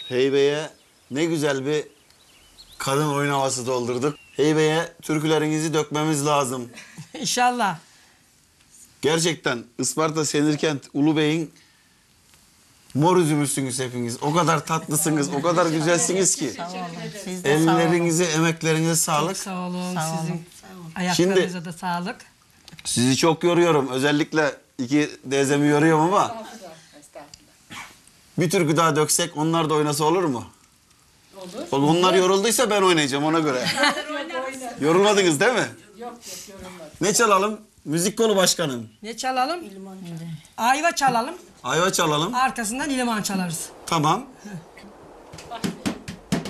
Heybe'ye ne güzel bir kadın oyun havası doldurduk. Heybe'ye türkülerinizi dökmemiz lazım. İnşallah. Gerçekten Isparta Senirkent Ulubey'in mor üzümüsünüz hepiniz. O kadar tatlısınız, o kadar güzelsiniz ki. Sağ olun. Siz de sağ olun. Ellerinize, emeklerinize sağlık. Sağ olun. Sağ olun. Sizin ayaklarınıza da sağlık. Sizi çok yoruyorum. Özellikle iki teyzemi yoruyorum ama bir türkü daha döksek onlar da oynasa olur mu? Olur. Onlar yorulduysa ben oynayacağım ona göre. Yorulmadınız değil mi? Yok yorulmadım. Ne çalalım? Müzik kolu başkanım. Ne çalalım? Ayva çalalım. Ayva çalalım. Arkasından İliman çalarız. Tamam.